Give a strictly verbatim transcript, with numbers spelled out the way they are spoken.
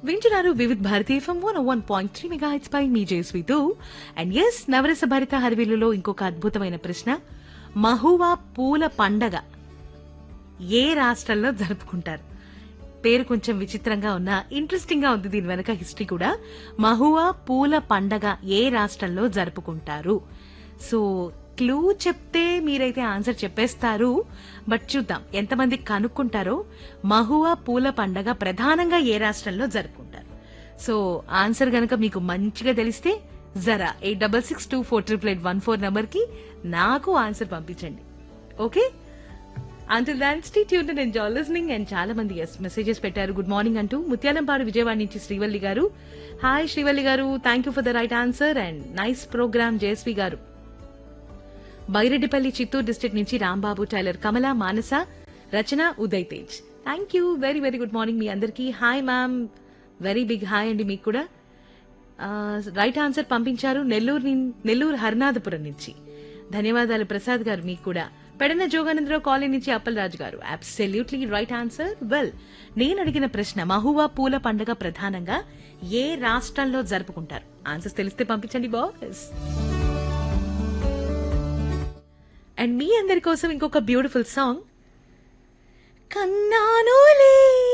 వింటున్నారు Vividh Bharati FM one one point three mega H pi me జయస్వితో. And yes, నవరస భరిత హరివిల్లులో ఇంకొక అద్భుతమైన ప్రశ్న. మహువా పూల పండగ ఏ రాష్ట్రంలో జరుపుకుంటారు? పేరు కొంచెం విచిత్రంగా ఉన్నా ఇంట్రెస్టింగ్ గా ఉంది, దీని వెనక హిస్టరీ కూడా. మహువా పూల పండగ ఏ రాష్ట్రంలో జరుపుకుంటారు? సో క్లూ చెప్తే మీరైతే ఆన్సర్ చెప్పేస్తారు, బట్ చూద్దాం ఎంతమంది కనుక్కుంటారో. మహువా పూల పండగ ప్రధానంగా ఏ రాష్ట్రంలో జరుపుకుంటారు? సో ఆన్సర్ గనక మీకు మంచిగా తెలిస్తే జరా eight double six two four triple eight one four number కి నాకు ఆన్సర్ పంపించండి. Okay, until than stay tuned and enjoy listening. And చాలా మంది మెసేజెస్ పెట్టారు గుడ్ మార్నింగ్ అంటూ. ముత్యాలంపాడు విజయవాడ నుంచి శ్రీవల్లి గారు, హాయ్ శ్రీవల్లి గారు, thank you for the right answer and nice programme Jayashree గారు. బైరెడ్డిపల్లి చిత్తూరు డిస్ట్రిక్ట్ నుంచి Rambabu, tailor, Kamala, Manasa, Rachana, Uday Tej, thank you, very very good morning మీ అందరికీ. Hi ma'am, very big hi అండి మీకు కూడా. రైట్ ఆన్సర్ పంపించారు నెల్లూరు నిన్- నెల్లూరు హరినాథపురం నుంచి. ధన్యవాదాలు ప్రసాద్ గారు మీకు కూడా. పెడన జోగానందరావు కాలనీ నుంచి అప్పలరాజు గారు, అబ్సల్యూట్లీ రైట్ ఆన్సర్. వెల్, నేను అడిగిన ప్రశ్న మహువా పూల పండుగ ప్రధానంగా ఏ రాష్ట్రంలో జరుపుకుంటారు? ఆన్సర్స్ తెలిస్తే పంపించండి బాస్. అండ్ మీ అందరి కోసం ఇంకొక బ్యూటిఫుల్ సాంగ్. కన్నానులే